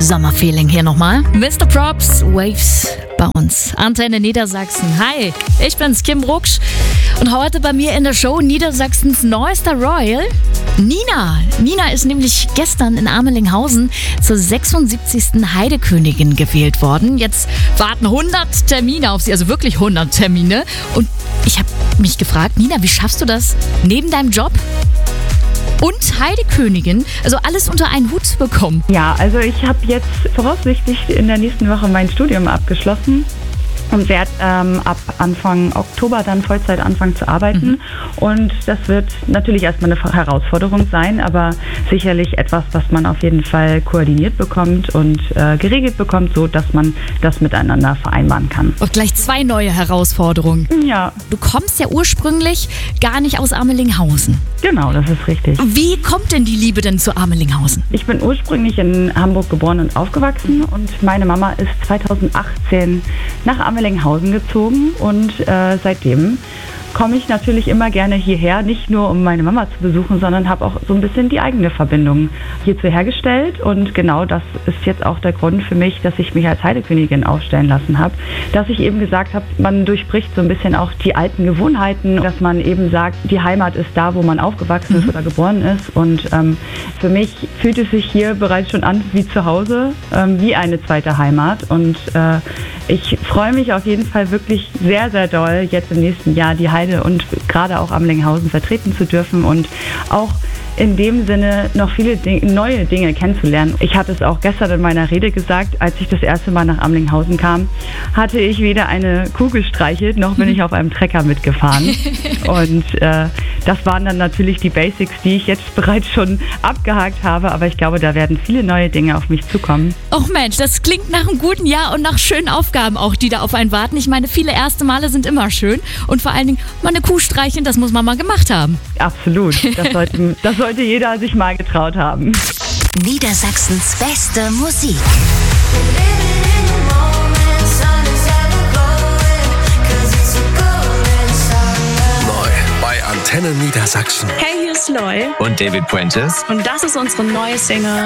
Sommerfeeling hier nochmal. Mr. Props, Waves bei uns. Antenne Niedersachsen. Hi, ich bin's, Kim Brucksch. Und heute bei mir in der Show Niedersachsens neuester Royal, Nina. Nina ist nämlich gestern in Amelinghausen zur 76. Heidekönigin gewählt worden. Jetzt warten 100 Termine auf sie, also wirklich 100 Termine. Und ich habe mich gefragt, Nina, wie schaffst du das neben deinem Job und Heidekönigin, also alles unter einen Hut zu bekommen? Ja, also ich habe jetzt voraussichtlich in der nächsten Woche mein Studium abgeschlossen und werde ab Anfang Oktober dann Vollzeit anfangen zu arbeiten. Und das wird natürlich erstmal eine Herausforderung sein, aber sicherlich etwas, was man auf jeden Fall koordiniert bekommt und geregelt bekommt, so dass man das miteinander vereinbaren kann. Und gleich 2 neue Herausforderungen. Ja. Du kommst ja ursprünglich gar nicht aus Amelinghausen. Genau, das ist richtig. Wie kommt denn die Liebe denn zu Amelinghausen? Ich bin ursprünglich in Hamburg geboren und aufgewachsen und meine Mama ist 2018 nach Amelinghausen gezogen und seitdem komme ich natürlich immer gerne hierher, nicht nur um meine Mama zu besuchen, sondern habe auch so ein bisschen die eigene Verbindung hierzu hergestellt und genau das ist jetzt auch der Grund für mich, dass ich mich als Heidekönigin aufstellen lassen habe, dass ich eben gesagt habe, man durchbricht so ein bisschen auch die alten Gewohnheiten, dass man eben sagt, die Heimat ist da, wo man aufgewachsen ist oder geboren ist und für mich fühlt es sich hier bereits schon an wie zu Hause, wie eine zweite Heimat und ich freue mich auf jeden Fall wirklich sehr, sehr doll, jetzt im nächsten Jahr die Heide und gerade auch Amelinghausen vertreten zu dürfen und auch in dem Sinne noch viele neue Dinge kennenzulernen. Ich hatte es auch gestern in meiner Rede gesagt, als ich das erste Mal nach Amelinghausen kam, hatte ich weder eine Kuh gestreichelt, noch bin ich auf einem Trecker mitgefahren. Und das waren dann natürlich die Basics, die ich jetzt bereits schon abgehakt habe, aber ich glaube, da werden viele neue Dinge auf mich zukommen. Och Mensch, das klingt nach einem guten Jahr und nach schönen Aufgaben auch, die da auf einen warten. Ich meine, viele erste Male sind immer schön und vor allen Dingen mal eine Kuh streicheln, das muss man mal gemacht haben. Absolut, das sollte jeder sich mal getraut haben. Niedersachsens beste Musik. Neu bei Antenne Niedersachsen. Hey, hier ist Loy Und David Puentes. und das ist unsere neue Single